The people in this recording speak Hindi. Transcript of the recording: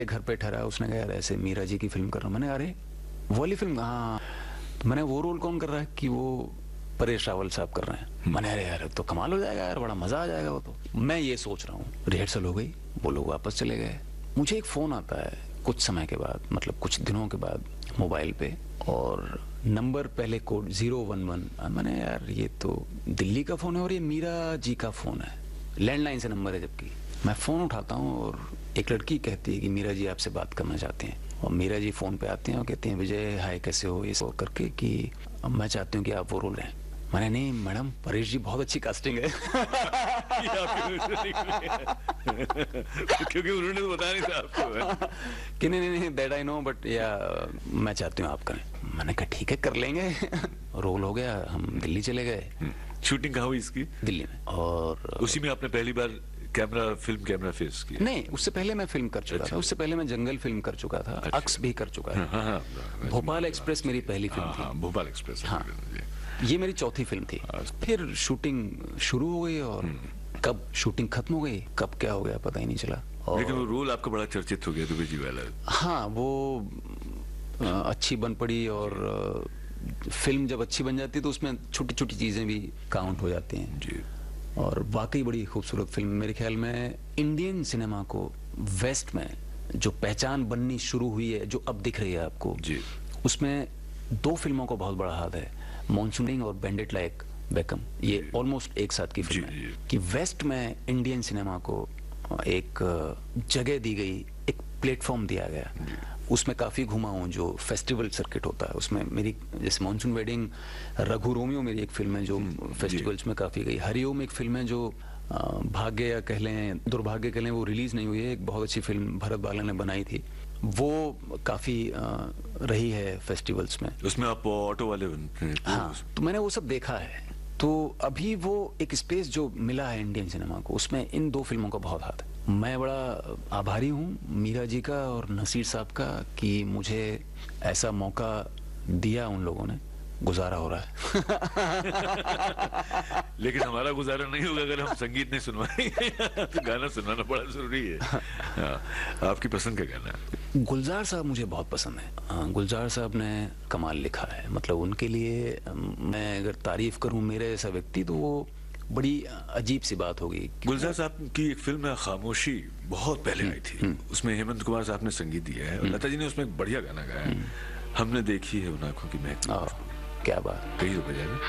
घर पे ठहरा, उसने कहा यार ऐसे मीरा जी की फिल्म कर रहा हूँ। मैंने अरे वो वाली फिल्म, हाँ। तो मैंने वो रोल कौन कर रहा है कि वो परेश रावल साहब कर रहे हैं। मैंने अरे यार तो कमाल हो जाएगा यार, बड़ा मजा आ जाएगा वो। तो मैं ये सोच रहा हूँ, रिहर्सल हो गई, वो लोग वापस चले गए। मुझे एक फोन आता है कुछ समय के बाद, मतलब कुछ दिनों के बाद, मोबाइल पे, और नंबर पहले कोड 011। मैंने यार ये तो दिल्ली का फोन है और ये मीरा जी का फोन है, लैंडलाइन से नंबर है। जबकि मैं फोन उठाता हूँ और एक लड़की कहती है कि मीरा जी आपसे बात करना चाहते हैं। और मीरा जी फोन पे आते हैं और कहते हैं विजय हाय कैसे हो, ये सब करके कि मैं चाहती हूँ कि आप वो रोल लें। मैंने नहीं मैडम, परेश जी बहुत अच्छी कास्टिंग है। क्योंकि उन्होंने तो बताया नहीं था आपको। कि नहीं दैट आई नो बट या मैं चाहती हूँ आप करें। मैंने कहा ठीक है कर लेंगे। रोल हो गया, हम दिल्ली चले गए। शूटिंग कहाँ हुई इसकी? दिल्ली में। और उसी में आपने पहली बार फिल्म कैमरा फेस किया? नहीं, उससे पहले मैं फिल्म कर चुका था। उससे पहले मैं जंगल फिल्म कर चुका था। अक्स भी कर चुका था। भोपाल एक्सप्रेस मेरी पहली फिल्म थी। भोपाल एक्सप्रेस। हाँ, ये मेरी चौथी फिल्म थी। फिर शूटिंग शुरू हो गई और कब शूटिंग खत्म हो गई, कब क्या हो गया पता ही नहीं चला। लेकिन वो रोल आपका बड़ा चर्चित हो गया, दुबे जी वाला। हाँ, वो अच्छी बन पड़ी। और फिल्म जब अच्छी बन जाती है तो उसमें छोटी छोटी चीजें भी काउंट हो जाती हैं जी। और वाकई बड़ी खूबसूरत फिल्म। मेरे ख्याल में इंडियन सिनेमा को वेस्ट में जो पहचान बननी शुरू हुई है, जो अब दिख रही है आपको जी, उसमें दो फिल्मों का बहुत बड़ा हाथ है, मॉनसूनिंग और बेंडेट लाइक बेकम। ये ऑलमोस्ट एक साथ की फिल्म है कि वेस्ट में इंडियन सिनेमा को एक जगह दी गई, एक प्लेटफॉर्म दिया गया। उसमें काफी घुमा हूँ, जो फेस्टिवल सर्किट होता है उसमें मेरी, जैसे मॉनसून वेडिंग, रघु रोमियो मेरी एक फिल्म है जो फेस्टिवल्स में काफी गई। हरिओम एक फिल्म है जो भाग्य या कह लें दुर्भाग्य कह लें, वो रिलीज नहीं हुई है। एक बहुत अच्छी फिल्म भरत बाला ने बनाई थी, वो काफी रही है फेस्टिवल्स में। उसमें आप ऑटो वाले बनते हैं। हाँ, तो मैंने वो सब देखा है। तो अभी वो एक स्पेस जो मिला है इंडियन सिनेमा को, उसमें इन दो फिल्मों का बहुत हाथ है। मैं बड़ा आभारी हूँ मीरा जी का और नसीर साहब का कि मुझे ऐसा मौका दिया उन लोगों ने। गुजारा हो रहा है। लेकिन हमारा गुजारा नहीं होगा अगर हम संगीत नहीं सुनवाएंगे। तो गाना सुनवाना बड़ा जरूरी है। आपकी पसंद का गाना? गुलजार साहब मुझे बहुत पसंद है। गुलजार साहब ने कमाल लिखा है। मतलब उनके लिए मैं अगर तारीफ करूं मेरे जैसा व्यक्ति, तो वो बड़ी अजीब सी बात होगी। गुलजार साहब की एक फिल्म है खामोशी, बहुत पहले आई थी। उसमें हेमंत कुमार साहब ने संगीत दिया है और लता जी ने उसमें एक बढ़िया गाना गाया है, हमने देखी है उन आंखों की महक। क्या बात, कही तो बजाय।